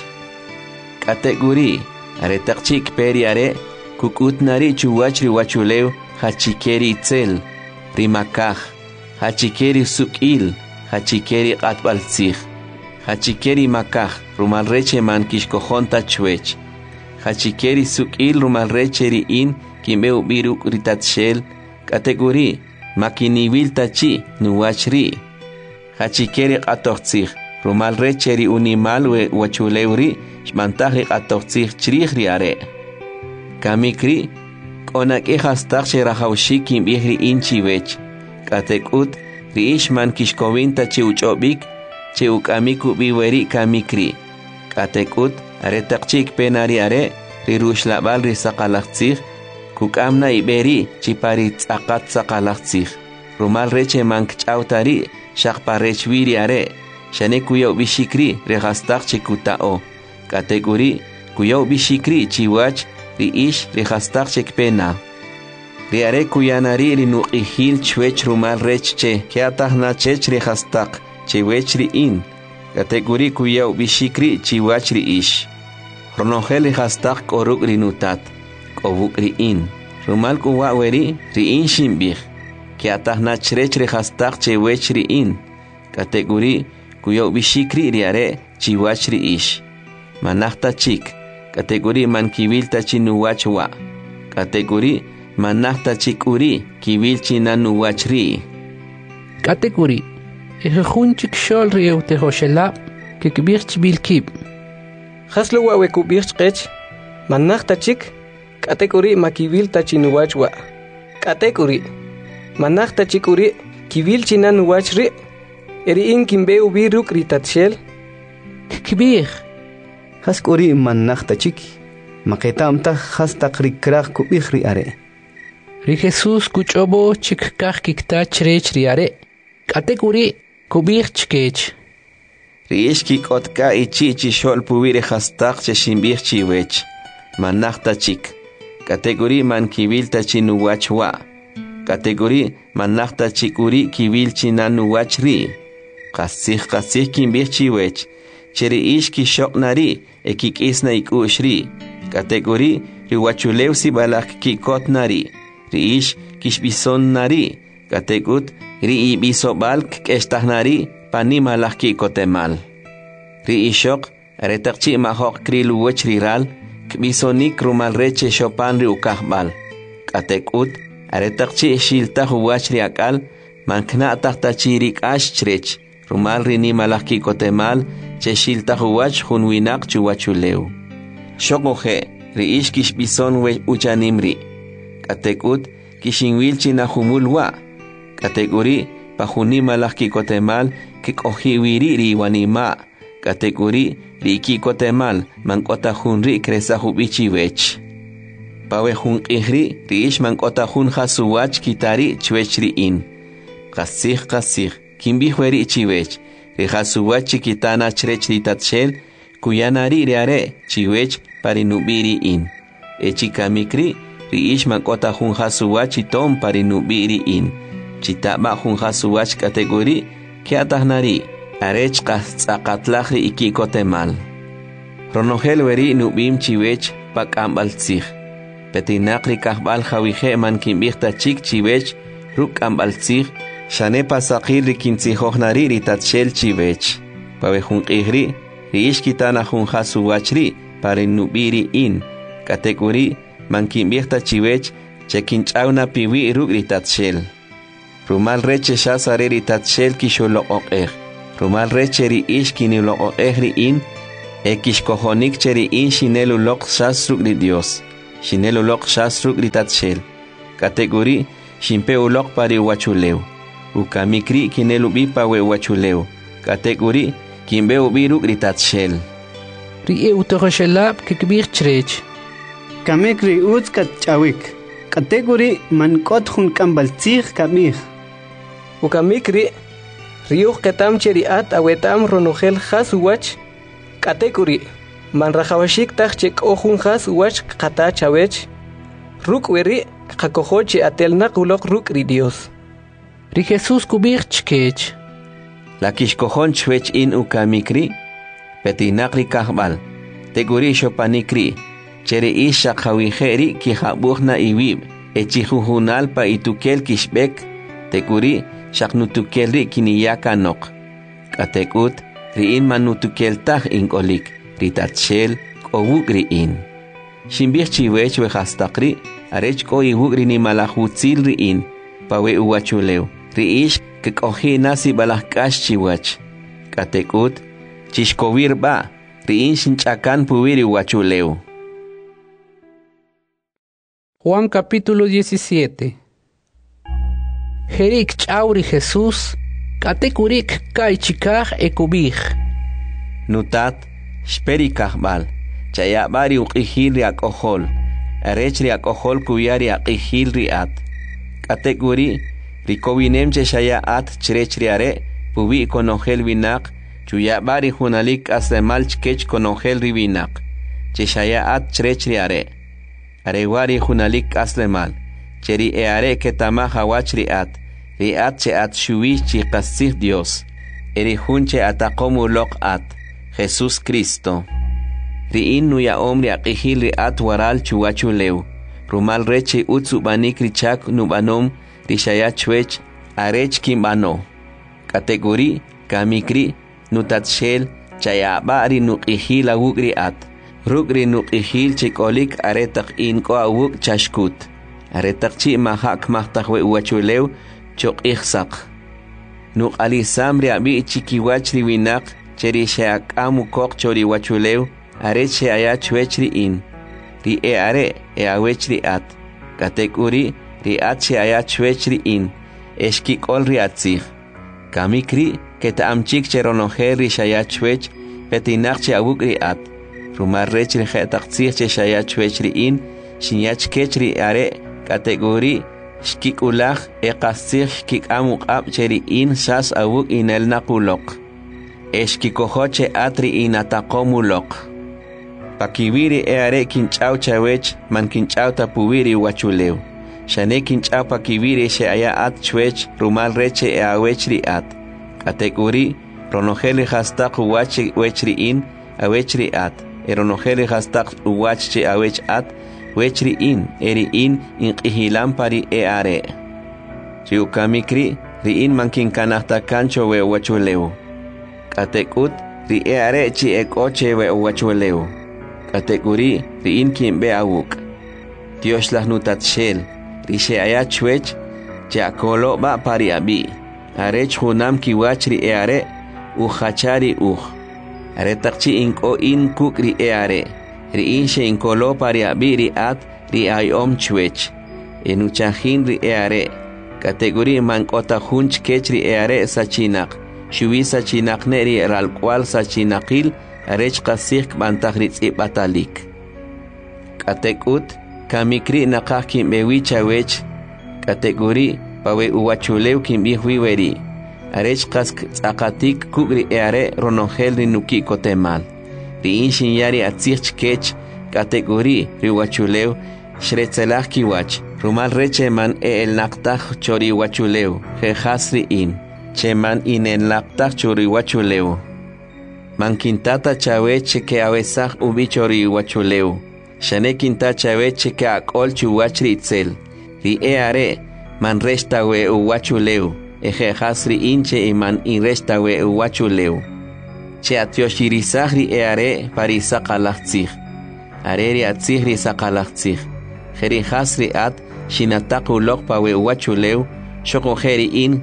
kategori are takchik peri are kukut nari chuwach riwachuleu hachikeri itzel rimakaj hachikeri sukil hachikeri qatbaltzij hachikeri makaj rumalreche man kishkojonta chwech hachikeri sukil rumalreche ri in kimeu biruk ritatshel kategori makiniwil tachi nuwach ri hachikeri qatojtzij rumalreche ri unimal wachuleu ri shmantaj ri qatojtzij chrij ri are kamikri konak ehastak sherahawshik kimbihri inchiwech katekut riishman kishkovinta chiuchobik chiukamiku biweri kamikri katekut aretakchik penari are rirushlabal risaqalaqtzij kukamna iberi chipari tzaqat saqalaqtzij rumal reche mankch'awtari shaqparechwiri are shane kuyaw bishikri rehastak chikutao katekuri kuyaw bishikri chiwach riish rihastak chekpena riare kuyanari rinuqihil chwech rumal rechche kiatahna chech rihastak chewech riin kategori kuyaw bishikri chiwach riish ronogel rihastak koruk rinutat kobuk riin rumal kuwa weri riin shimbih kiatahna chrech rihastak chewech riin kategori kuyaw bishikri riare chiwach riish manahta chik kategori man kibil tachinuwachwa kategori manahta chikuri kibil chinanuwachri kategori ejunchik shol riewte hoshela kikbirch bilkib haslo wa wekubirch qech manahta chik kategori makibil tachinuwachwa kategori manahta chikuri kibil chinanuwachri eri in kimbe ubiruk ritatshel kikbir Haskori manakta chiki maketamta hastak rikraq kubihri are ri Jesus kuchobo chikkaq kikta chrech ri are kategori kubih chkech riishki kotka ichichi shol pubire hastak che shimbih chiwech manakta chik kategori man kibil tachinuwachwa kategori manakta chikuri kibil chinanuwachri qasih kimbih chiwech cheri ishki shoknari ekik isna ikushri kategori riwachuleu si balak kikot nari riish kishbison nari kategut ri ibiso balk kestahnari pani malak kikotemal riishok aretakchi mahok krilu wechriral kbisonik rumal reche shopan ri ukahbal kategut aretakchi shilta huwachri akal mankna tahtachirik ashchrech rumal rini malak kikotemal cheshilta huwach hunwinak chuwachuleu shokoje riish kishbison we uchanimri katekut kishinwil chinahumulwa kategori pahuni malak kikotemal kikohiwiri riwanima kategori rikikotemal mankota hunri kresa hubichiwech pawe hun ihri riish mankota hun hasuwach kitari chwechri in qasih kimbihweri chiwech rihasuwach chikitana chrech ritatshel kuyanari riare chiwech parinubiri in echikamikri riish mankota hun hasuwach chitom parinubiri in chitaba hun hasuwach kategori kiatahnari arech qastzaqatlaj ri ikikotemal ronogel weri nubim chiwech pak'ambaltzij petinaq ri kahb'al jawije man kimbihta chik chiwech ruk'ambaltzij shane pasaqil ri kintzijojnari ritatshel chiwech pawe junq'ijri riish kitana hun hasuwachri parinubiri in kategori man kimbihta chiwech chekinch'awna piwi ruk' ritatshel rumal reche shasare ritatshel kixoloq'oq'ej rumal recheri ish kinilok ehri in, ekishkohonik cheri in shinelulok shasruk di Dios, shinelulok shasruk di tatshel, kategori shimpeulok pari wachuleu, ukamikri kinelubi pawe wachuleu, kategori kimbeu biruk di tatshel. Rie utohoshelab kikbir chrech. Kamek riuts kat chawik, kategori man kot hun kambaltzig kamich. Ukamikri riuh ketam cheriat awetam ronogel has uwach kategori man rajawashik taj chek ohun has uwach kata chawech ruk weri kakohoche atelnak ulok ruk ri Dios. Ri Jesús kubir chkech. La kishkohon chwech in ukamikri, petinakri kahbal, teguri shopanikri, cheri isha kawiheri ki habuhna iwib, echihuhunal pa itukel kishbek, teguri shaknutukelri kiniyakanok. Katekut, riin manutukeltah inkolik, ritatshel, kowuk riin. Shimbir chiwech wehastakri, arech ko iwuk rini malahutzil riin, pawe uwachuleu, riish kekohi nasi balahkash chiwach. Katekut, chishkovir ba, riin shinchakan puwiri uwachuleu. Juan capítulo 17. Jerik chauri Jesús, katekurik kai chikaj ekubij. Nutat, shperi kahbal, chayabari uqihil riak ohol, arech riak ohol kuyari aqihil riat. Kategori, rikowinem cheshayaat chrech riare, pubi konogel vinak, chuyabari hunalik aslemal chkech konogel rivinak, cheshayaat chrech riare. Arewari hunalik aslemal, cheri eare ketama hawach riat, riat che at shuwi chi qasih Dios, erihun che atakomu lok at, Jesús Cristo. Riin nuya omri aqihil riat waral chuwachu leu, rumal reche utsu banik richak nubanom rishaya chwech arech kimbano. Kategori kamikri nutatshel chayabari nuqihil awuk riat, rukri nuqihil chikolik aretak inko awuk chashkut, aretak chi mahak mahtakwe uwachuleu chok ihsak. Nuk alisam riabi chikiwach riwinak cheri sheak amu kok chori wachuleu arech she aya chwech riin. Ri e are e awech riat. Kategori riat she aya chwech riin. Eshkik ol riatzich. Kamikri keta amchik cheronoher ri shaya chwech petinak che awuk riat. Rumarrech ri khetaxich che shaya chwech riin shinyach kech ri are. Kategori shkik ulach e qasich kik amuk ab cheri in shas awuk inel nakulok. Eshkikohoche atri inatakomulok. Pakibiri eare kinchau chawech man kinchau tapuwiri wachuleu. Shane kinchau pakibiri she aya at chwech rumal reche e awech riat. Kategori ronogeli hastak uwach wechri in awech riat. Eronogeli hastak uwach che awech at wechri in eri in inqihilam pari eare. Riukamikri riin man kinkanahta kancho we wachuleu. Katekut ri eare chi ekoche we wachuleu. Kategori riin kimbe awuk. Dios las nutatshel, rishe aya chwech, jakolo ba pari abi. Arech hunam kiwach ri eare, uchachari Aretakchi inko in kuk ri eare, riin she inkolo pari abi ri at ri ayom chwech. Enuchahin ri eare, kategori mankota hunch kech ri eare sachinak, shuwi sachinak ne ri ralkwal sachinakil, arech qasik bantagritz batalik. Katekut kamikri nakah kimbewi chawech. Kategori pawe uwachuleu kimbihui weri. Arech qask tsakatik kugri eare ronongel ri nuki kotemal. Ri inshin yari atzich kech. Kategori ri uwachuleu shretzelach kiwach. Rumal reche man el naktah chori uwachuleu. Jehasri in. Cheman in el naktah chori uwachuleu. Mankintata chaweche ke awesach ubichori wachuleu. Shane kinta chaweche ke akol chuwachri itzel. Ri eare man resta we uwachuleu. Eje hasri inche iman in resta we uwachuleu. Che atioshirizahri eare pari sakalachtzich. Areri atzihri sakalachtzich. Jeri hasri at shinataku lokpa we uwachuleu. Shoko jeri in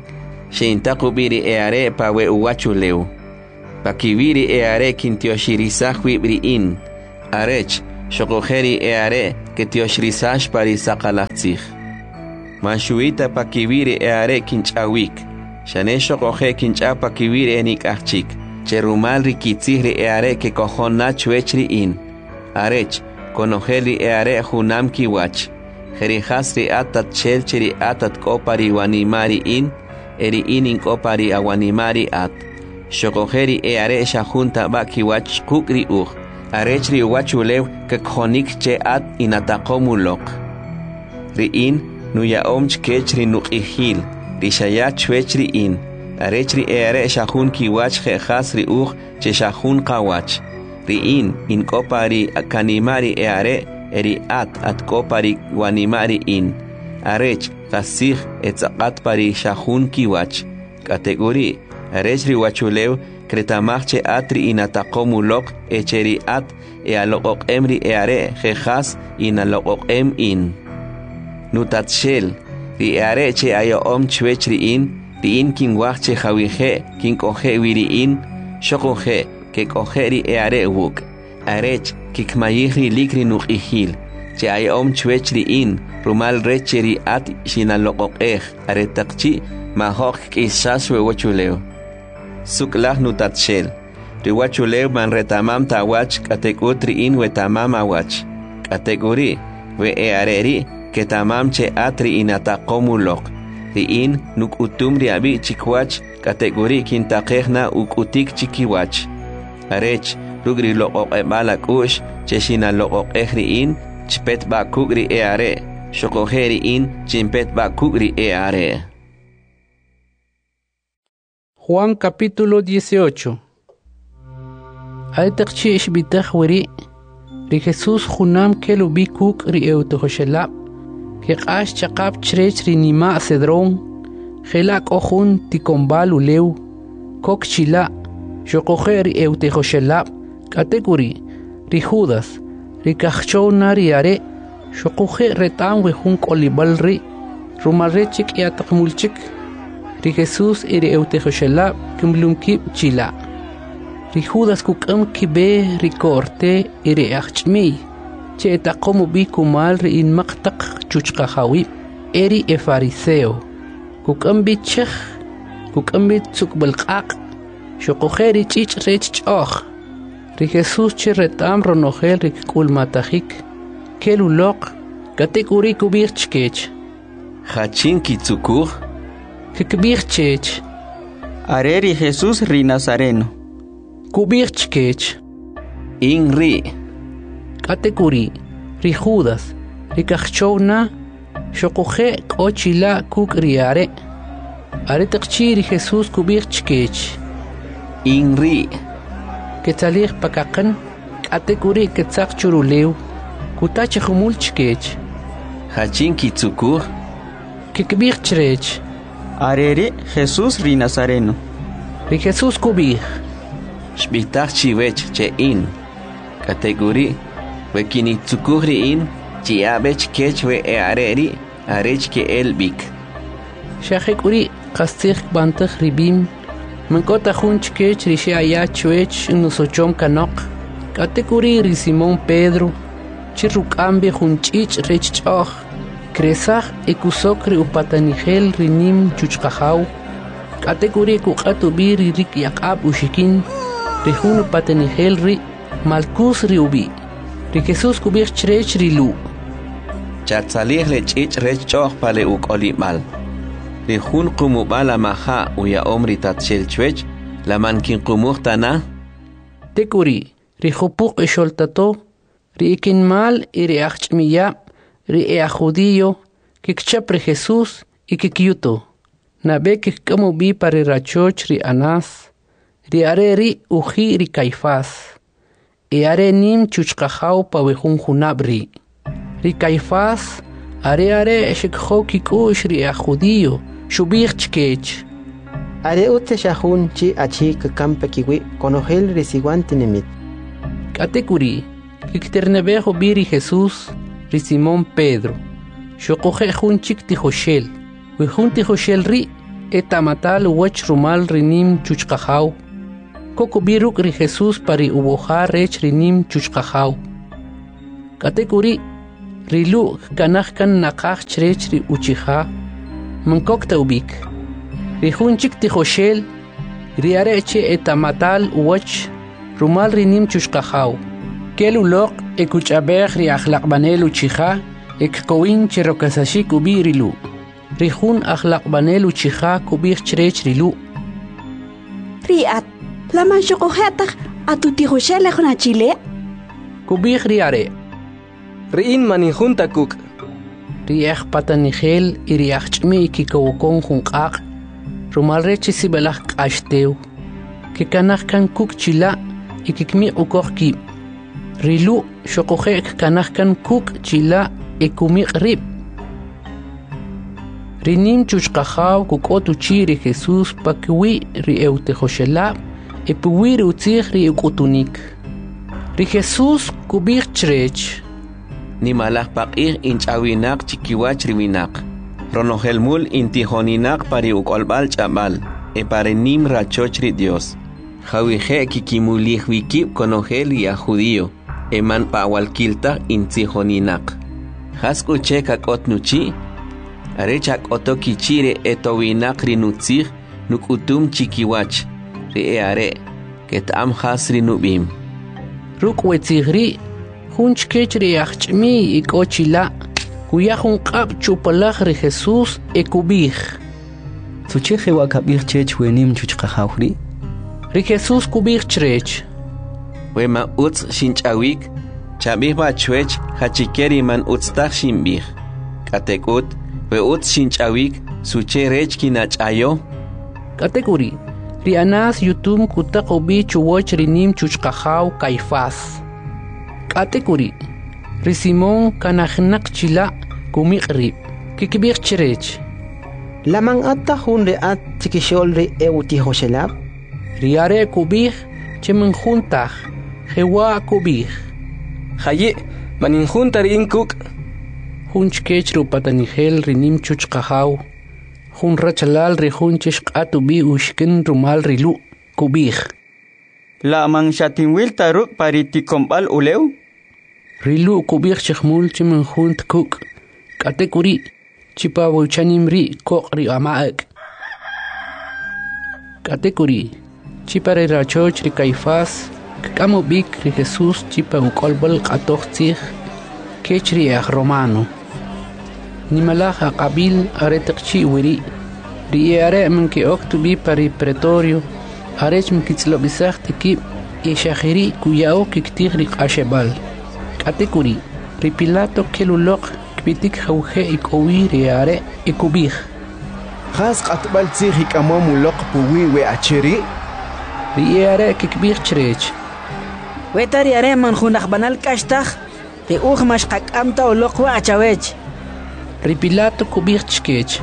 Xintaqubiri eare pawe uwachuleu. Pakibiri eare kintioshirisahuibriin. Arech, shokojeri eare ketioshirisash parisakalatzich. Mashuita pakibiri eare kinchawik. Shane shokoje kincha pakibiri enikachik. Cherumal rikitzihri eare ke kohona chuechriin. Arech, konojeri eare hunam kiwach. Jerihasri atat chelcheri atat kopari wanimari in. Eri inin kopari awanimari at. Shokojeri eare shahunta bakiwach kukri Arechri wachulew kekhonik che at inatakomulok. Riin nuya omch kechri nuqihil. Rishaya chwechri in. Arechri eare shahun kiwach khasri che shahun kawach. Riin in kopari kanimari eare eri at kopari wanimari in. Arech kasih etzakat pari shahun kiwach. Kategori arechri wachulew Kretamachche atri inatakomulok echeri at alokok emri eare jejas inalokok in. Nutatshel ri eare che ayo chwechri in ri in kin wachche jawije kin koje wiri in shokoje ke kojeri eare wuk. Arech kikmayihri likri nuqihil che ayo chwechri in rumal recheri at shinalokok aretakchi mahok kisaswe wachuleo. Suklah nutatshel. Riwachuleu man retamam tawach katekutri in wetamam awach. Kategori we eareri ketamam che atri inatakomulok. Ri in nukutum riabi chikwach kategori kintakehna ukutik chikiwach. Arech rugri lokok ebalak ush cheshina lokok ehri in chpet bakugri eare. Shokojeri in chimpet bakugri eare. Juan capítulo 18. Aitakchi ishbitach wiri. Ri Jesús junam kelu bikuk ri eutohoshelab. Kekash chakap chrech ri nima cedrón. Gelak ojun tikombal uleu. Kok chila. Shokoje ri eutohoshelab. Kategori. Ri Judas. Ri kachona ri are. Shokoje retam wehun kolibal ri. Rumarechik yatakmulchik. Ri Jesús iri eutejoshelab kimlumkib chila. Ri Judas kukam kibe ri korte iri achmi. Che etakomu bi kumal ri in maktak chuchkahawib. Eri e fariseo. Kukam bi chech. Kukam bi tsukbalqaq. Shokojeri chich rech choch. Ri Jesús che retam ronogel ri kulmatahik. Kelulok. Kategori kubir chkech. Hachin kitsukur. Kikbir chech. Areri Jesús ri Nazareno. Kubir chkech. In ri. Kategori. Ri Judas. Ri kachona. Shokoje kochila kuk riare. Are takchi ri Jesús kubir chkech. In ri. Ketzalir pakakan. Kategori ketzak churuleu. Kutache humul chkech. Hachin kitsukur. Kikbir chrech. Areri Jesús ri Nazareno. Ri Jesús kubir. Shbitach chiwech che in. Kategori. We kinitsukurri in. Chiabech kech we eareri. Arech ke elbik. Shachek uri kastik bantach ribim. Mankota hunch kech rishe ayat chwech nusochom kanok. Kategori ri Simón Pedro. Chirrukambe hunchich rech choch. Kresach ekusokri upatanigel rinim chuchkahau. Kategori kukatu biri rik yakab ushikin. Rihun upatanigel ri malkus ri ubi. Ri Jesús kubir chrech rilu. Chatzalir le chich rech choch pale ukolimal. Rihun kumubala maha uya omri tatshel chwech. La mankin kumuhtana. Tekuri. Rihopuk esholtato. Ri ikin mal iri achmiya. Ri ea judío, kikchapre Jesús y kikyuto. Nabe kikamu bi pari rachoch ri Anás. Ri are ri uji ri Caifás. E are nim chuchkahau pa wehun junabri. Ri Caifás are shikho kikush ri ea judío. Shubir chkech. Are ute shahun chi achi kampe kiwi konogel risiguanti nemit. Katekuri, kikternebejo biri Jesús. Ri Simón Pedro. Shokoje jun chik tijoshel. Wehun tijoshel ri. etamatal wach rumal rinim chuchqajaw. Kokubiruk ri Jesús pari uboja rech rinim chuchqajaw. Katekuri rilu kanajkan naqaj chrech ri uchija. Mankok taubik. Rijunchik tijoshel riareche etamatal wach rumal rinim chuchqajaw. Kelulok ekuchabej ri akhlaqbanel uchija ekkowin cherokasashik ubirilu. Rijun akhlaqbanel uchija kubij chrech rilu. Riat, laman shokohetak atutijoshel na Chile. Kubij riare. Riin maninjun takuk. Riach patanigel iriach chmi ikikawokon junqaq. Rumal reche sibelaj qashteu. Kikanaj kan kuk chila ikikmi ukoj kib. Rilu shokojek kanaj kan kuk chila ikumiq rib. Rinim chuchqajaw kukot uchi ri Jesús pakiwi ri eutejoshelab epuwi ri utzij ri ukutunik. Ri Jesús kubij chrech. Nimalaj paq'ij inch'awinaq chikiwach riwinaq. Ronojelmul intijoninaq pari ukolbal ch'abal. Pare nim rachoch ri Dios. Jawije kikimulij wikib konojel ya judío. Eman pa'walkiltaj intijoninaq. Jaskuche kakot nuchi. Arecha otoki chire etowinaq ri nutzij nukutum chikiwach. Ri are ketam has ri nubim. Ruk wetzigri junchkech ri achchmi ikochila kuyajun qab chupalaj ri Jesús ekubij. Sucheje wakabij chech wenim chuchqajawri. Ri Jesús kubij chrech. Wema utz shinchawik chabij bachwech hachikeri man utztaj shinbij. Katekut we utz shinchawik suche rech kinachayo. Katekuri ri anas yutum kutaqobi chuwoch rinim chuchqajaw Caifás. Katekuri ri Simón kanajnaq chila kumiqrib kikibij chrech. Laman atta jun riat tikishol ri eutijoshelab. Riare kubij chemen juntaj jewa kubij. Haye maninjun tarin kuk. Junchkech rupatanigel rinim chuchqajaw. Jun rachalal ri junchish q'atubi ushkin rumal rilu kubij. La man shatinwil taruk pariti kombal ulew. Rilu kubij chihmul chemen junt kuk. Katekuri chipabuchanim ri koq ri amaak. Katekuri chipare rachoch ri Caifás kamo bik ri Jesús chipa ukolbal qatoj tzij kech ri romano. Nimalaj aqabil areteqchi wiri. Ri are minki oktubi pari pretorio arech minkitzlobisaj tikib ishajiri kuyao kiktij ri qashebal. Katekuri ri Pilato kelulok kbitik jawje ikowi ri are ikubij. Khas qatbal tzij ikamom uloq puwi we achiri. Ri are kikbij chrech. Wetari are man junaqbanal kashtaj ri uj mashqak'amta uloq wa achawech. Ri Pilato kubij chkech.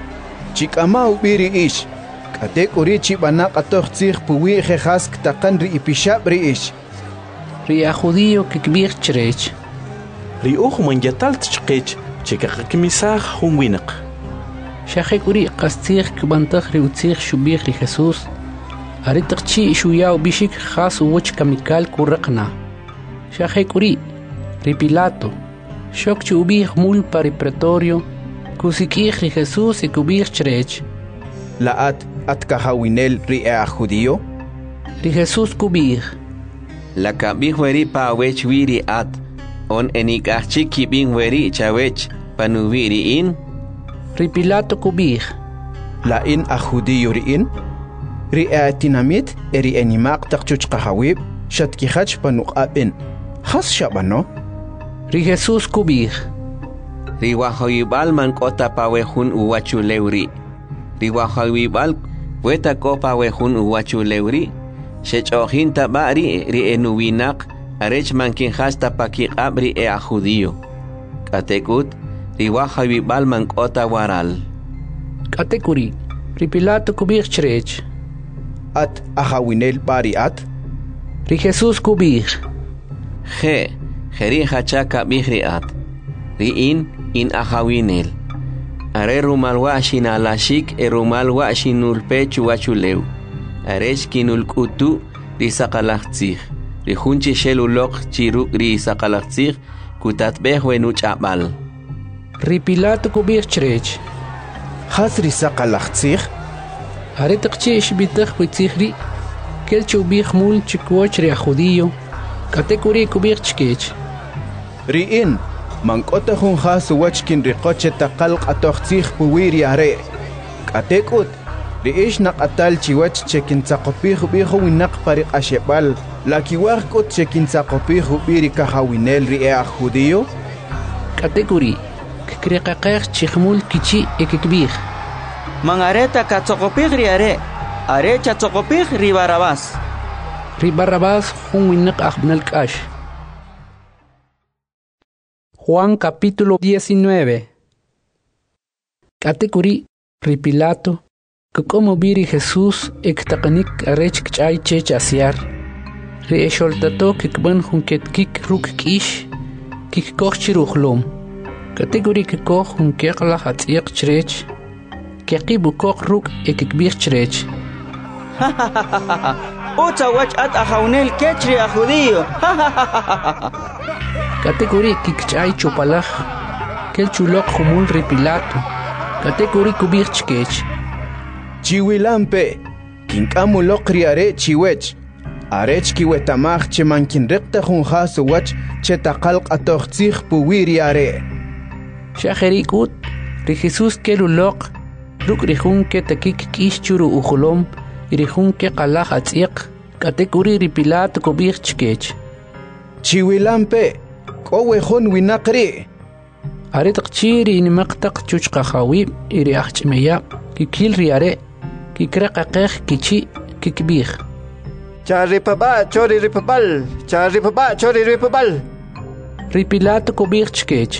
Chikama ubiri ish. Katek uri chibana qatoj tzij puwi jejas ktaqan ri ipishab ri ish. Ri a judío kikbij chrech. Ri uj man yatal tchqech chikaqkimisaj jun winaq. Shajek uri qastzij kbantaj ri utzij shubij ri Jesús. Aritaqchi shuyao bishik khas uwach kamikal kuraqna. Shajek uri ri Pilato. Shok chubij mul pari pretorio. Kusikij ri Jesús ikubij chrech. Laat atkahawinel ri a judío. Ri Jesús kubij. La kabij weri pa wech wiri at. On enikachchi kibin weri chawech panubiri in. Ri Pilato kubij. La in a judío ri in. Ri a tinamit eri enimaq taqchuchqahawib shatkihach panuqabin. Khas shabano. Ri Jesús kubij. Ri wahawibal man kota pawejun uwachulewri. Ri wahawibal weta ko pawejun uwachulewri. Shechojin tabari ri enuwinaq arech mankin hasta pakiqab ri a judío. Katekut ri wahawibal man kota waral. Katekuri ri Pilato kubij chrech. At ahawinel bari at. Ri Jesús kubij. Jeri hachaka bihri at. Ri in ahawinel. Are rumal wa shinalashik rumal wa shinulpe chuwachuleu. Arech kinulkutu risaqalaqtzij. Rihunchi shelulok chiruk risaqalaqtzij kutatbeh wenuch abal. Ripilato kubir chrech. Has risaqalaqtzij. Are taqchi ishbitaq witzijri. Kel chubih mul chikwoch ri judío. Katekuri kubir chkech. Riin mankota hun has wachkin riqoche taqalq atoqtzij puwiri are. Katekut riish naqatal chiwach chekin tsaqopih bihu winaq pariq ashebal. La kiwaqut chekin tsaqopih biri kahawinel ri judío. Katekuri kriqaqeq chikhmul kichi ekikbih. Mangareta katsokopih ri are chatsokopih ri Barrabás. Ri Barrabás hun winaq ahbnal kash. Juan capítulo 19. Katekuri ri Pilato que como biri Jesús ektaqanik arech kchay chech asiar. Ri esholtato kikban hunket kik ruk kish kik koch chiruhlum. Kategori kikoch hunkekla hatsiq chrech. Keqibu koch ruk ekikbir chrech. Uta wach at ahaunel kechri a judío. Kategori kikchay chupalaj. Kel chulok humul ri Pilato. Kategori kubir chkech. Chiwilampe kinkamu lokri are chiwech. Arech kiwetamaj chemankin rekta hun has wach chetaqalq atoqtzij puwiri are. Shajerikut ri Jesús kelulok ruk rihun ke takik kish churu ujulom rihun ke qalaj atziq katekuri ri Pilato kubir chkech. Chiwilampe kowe hun winaqri. Are taqchiri in maqtaq chuchqa khawib iri ahchmeya kikil ri are kikraqaqeq kichi kikbih. Charipaba chori ripabal. Charipaba chori ripabal. Ri Pilato kubir chkech.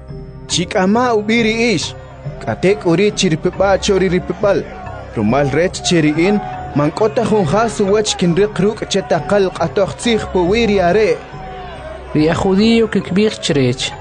Chikama ubiri ish. Katek uri chiripaba chori ripabal. Rumal rech chiriin mankota hun has wach kinriq ruk chetaqalq atoqtzij puwiri are. Ri judío kikbir chrech.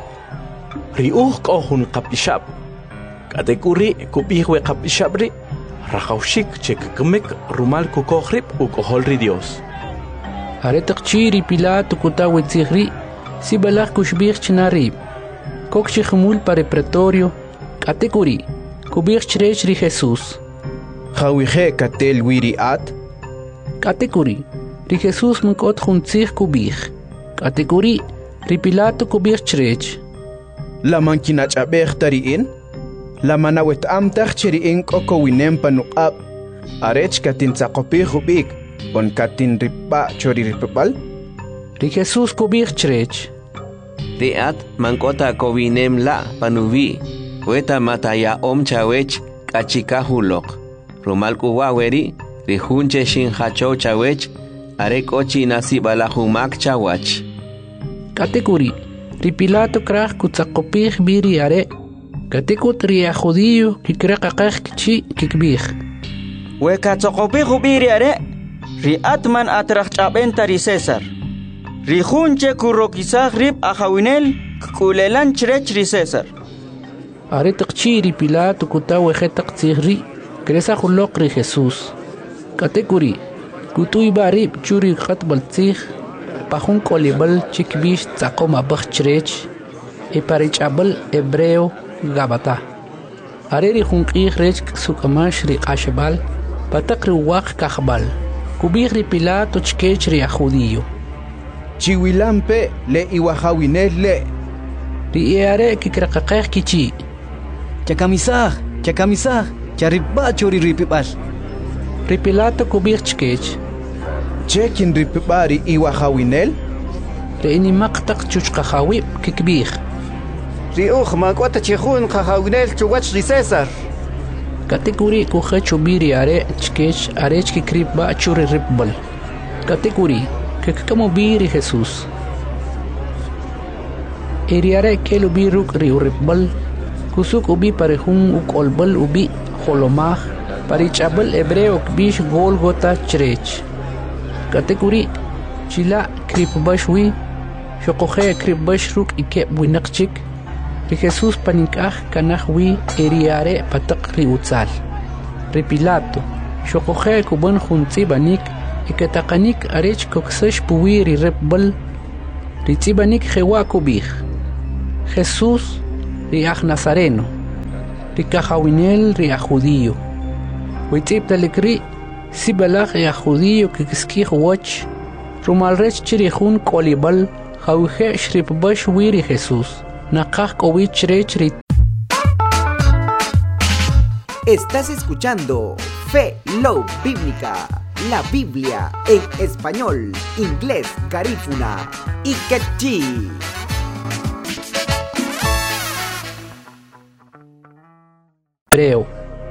Ri kohun qapishab. Katekuri kubihwe qapishabri. Rajaushik chekkemek rumal kukohrib ukohol ri Dios. Are taqchiri Pilato kutawe tzigri si balaj kushbir chnarib. Kok chikhmul pare pretorio katekuri kubir chrech ri Jesús. Khawije katel wiri at. Katekuri ri Jesús munkot khuntzig kubir. Katekuri ri Pilato kubir chrech. La mankinach abeh tariin. La manawet amtach chiriin koko winem panuqab. Arech katin tsaqopih ubik. On katin ripa chori ripapal. Ri Jesús kubir chrech. Riat mankota kowinem la panuvi. Weta mataya chawech kachikahulok. Rumal kuwaweri rihunche shin hacho chawech. Arek ochi nasi balahumak chawach. Katekuri ri Pilato kraj kutsaqopih biri are. Katekut ri judío kikraqaqeq kichi kikbih. Weka tsokopih biri are. Ri atman atraq chaben tari César. Ri hunche kurokisaj rib ahawinel kulelan chrech ri César. Are taqchi ri Pilato kutawe jetaq tzigri kresa hulok ri Jesús. Katekuri kutuy barib churi khatbal tzig pahun kolibal chikbish tsaqoma bakh chrech e parichabal hebreo gabata. Are ri hunqih rech sukamash ri qashbal pataq ri waq kahbal. Kubir ri Pilato chkech ri judío. Chiwilampe le iwahawinel le. Ri are kikraqaqeq kichi. Chakamisaj, charipa chori ripibal. Ri Pilato kubir chkech. Chekin ripibari iwahawinel. Ri ini maqtaq chuchqahawib kikbih. Ri mankota chihun qahawinel chuwach ri César. Katekuri kuhecho biri are chkech arech kikriba churi ripbal. Katekuri kekamo biri Jesús. Iri are kelu biruk ri ripbal. Kusuk ubi parehun ukolbal ubi holomah parichabal hebreo kbish Golgota chrech. Katekuri chila kripbashwi shokohe kripbash ruk ikeb winaqchik ri Jesús paninkaj kanaj wi eriare pataq ri utzal ri Pilato xoqoje kuban juntzibanik iketaqanik arech koksesh puwi ri repbal ri tzibanik jewa kubij Jesús ri aj Nazareno ri kajawinel ri aj judío witziptalik ri sibalaj ri aj judío kikiskij woch rumalrech chiri jun kolibal jawije shripbash wi ri Jesús naqaj kowich rech ri. Estás escuchando Fe Love Bíblica, la Biblia en español, inglés, garífuna y quechí. Hebreo